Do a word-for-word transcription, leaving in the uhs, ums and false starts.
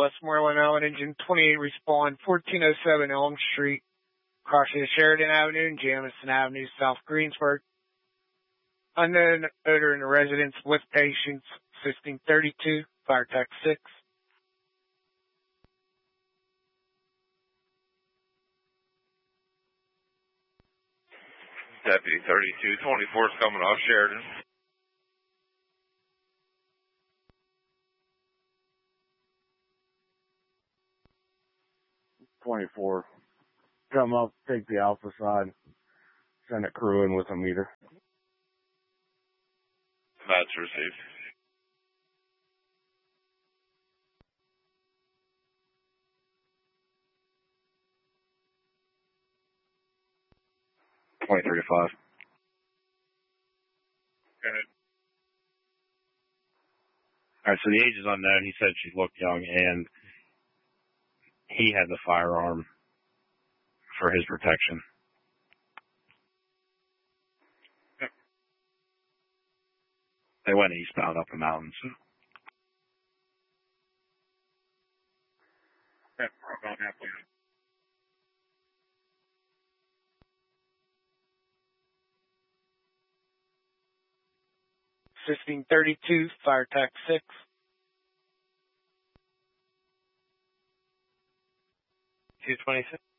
Westmoreland Island, engine twenty-eight, respond fourteen oh seven Elm Street, crossing Sheridan Avenue and Jamison Avenue, South Greensburg. Unknown odor in the residence with patients, assisting thirty-two, fire tech six. Deputy thirty-two twenty-four is coming off Sheridan. twenty-four. Come up, take the alpha side, send a crew in with a meter. That's received. twenty thirty-five. Okay. All right, so the age is unknown. He said she looked young, and he had the firearm for his protection. Yep. They went eastbound up the mountains. Yep, we're about halfway. Assisting thirty-two, fire tech six. two twenty-six.